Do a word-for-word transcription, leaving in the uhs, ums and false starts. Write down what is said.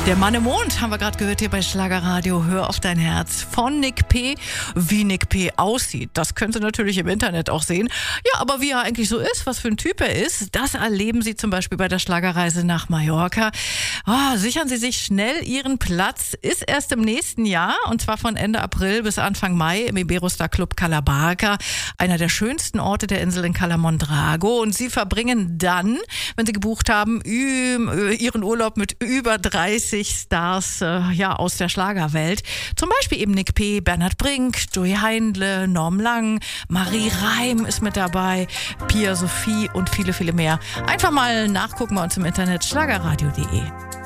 Der Mann im Mond haben wir gerade gehört hier bei Schlagerradio. Hör auf dein Herz von Nick P. Wie Nick P. aussieht, das könnt ihr natürlich im Internet auch sehen. Ja, aber wie er eigentlich so ist, was für ein Typ er ist, das erleben Sie zum Beispiel bei der Schlagerreise nach Mallorca. Oh, sichern Sie sich schnell Ihren Platz. Ist erst im nächsten Jahr und zwar von Ende April bis Anfang Mai im Iberostar Club Cala Barca, einer der schönsten Orte der Insel in Cala Mondrago. Und Sie verbringen dann, wenn Sie gebucht haben, Ihren Urlaub mit über dreißig Stars äh, ja, aus der Schlagerwelt. Zum Beispiel eben Nick P., Bernhard Brink, Joey Heindle, Norm Lang, Marie Reim ist mit dabei, Pia Sophie und viele, viele mehr. Einfach mal nachgucken bei uns im Internet schlagerradio punkt de.